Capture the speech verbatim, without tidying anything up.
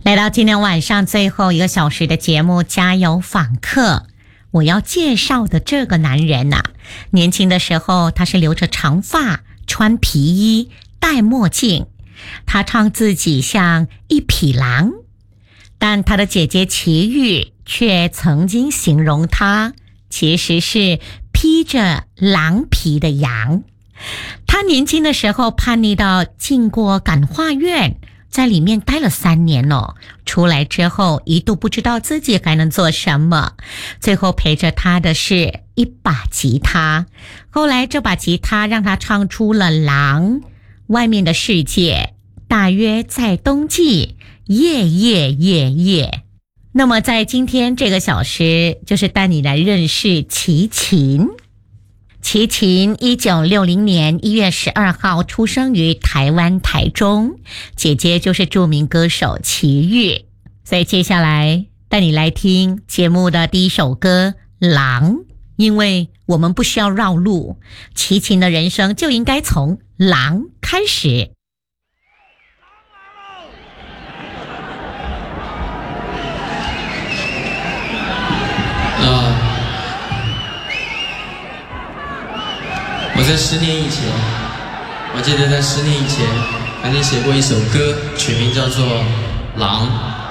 来到今天晚上最后一个小时的节目，加油访客。我要介绍的这个男人呐、啊，年轻的时候他是留着长发，穿皮衣，戴墨镜，他唱自己像一匹狼，但他的姐姐齐豫却曾经形容他其实是披着狼皮的羊。他年轻的时候叛逆到进过感化院，在里面待了三年哦，出来之后一度不知道自己还能做什么，最后陪着他的是一把吉他，后来这把吉他让他唱出了狼，外面的世界大约在冬季，夜夜夜夜。那么在今天这个小时，就是带你来认识齐秦。齐秦一九六零年一月十二号出生于台湾台中，姐姐就是著名歌手齐豫。所以接下来带你来听节目的第一首歌《狼》，因为我们不需要绕路，齐秦的人生就应该从狼开始。 呃，我在十年以前，我记得在十年以前，曾经写过一首歌，曲名叫做《狼》。